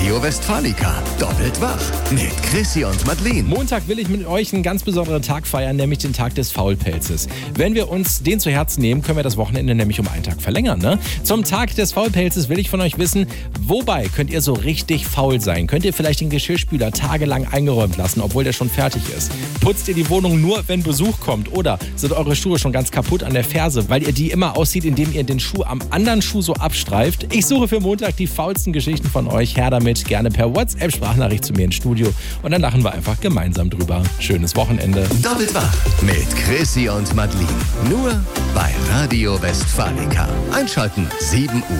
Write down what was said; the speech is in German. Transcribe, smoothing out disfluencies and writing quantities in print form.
Radio Westfalica. Doppelt wach mit Chrissy und Madeleine. Montag will ich mit euch einen ganz besonderen Tag feiern, nämlich den Tag des Faulpelzes. Wenn wir uns den zu Herzen nehmen, können wir das Wochenende nämlich um einen Tag verlängern. Ne? Zum Tag des Faulpelzes will ich von euch wissen, wobei könnt ihr so richtig faul sein? Könnt ihr vielleicht den Geschirrspüler tagelang eingeräumt lassen, obwohl der schon fertig ist? Putzt ihr die Wohnung nur, wenn Besuch kommt? Oder sind eure Schuhe schon ganz kaputt an der Ferse, weil ihr die immer auszieht, indem ihr den Schuh am anderen Schuh so abstreift? Ich suche für Montag die faulsten Geschichten von euch. Her damit, gerne per WhatsApp-Sprachnachricht zu mir ins Studio. Und dann lachen wir einfach gemeinsam drüber. Schönes Wochenende. Doppelt wach mit Chrissy und Madeleine. Nur bei Radio Westfalica. Einschalten 7 Uhr.